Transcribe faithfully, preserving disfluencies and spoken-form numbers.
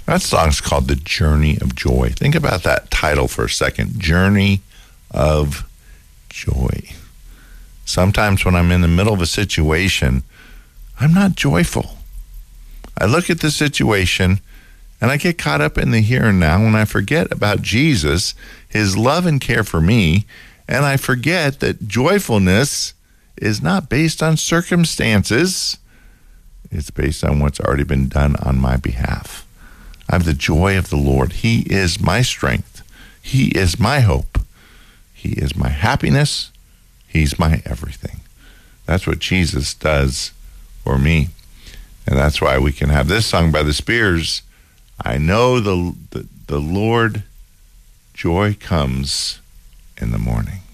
That song's called The Journey of Joy. Think about that title for a second. Journey of Joy. Sometimes when I'm in the middle of a situation, I'm not joyful. I look at the situation and I get caught up in the here and now, and I forget about Jesus, his love and care for me, and I forget that joyfulness is not based on circumstances. It's based on what's already been done on my behalf. I have the joy of the Lord. He is my strength. He is my hope. He is my happiness. He's my everything. That's what Jesus does for me. And that's why we can have this song by the Spears. I know the, the, the Lord, joy comes in the morning.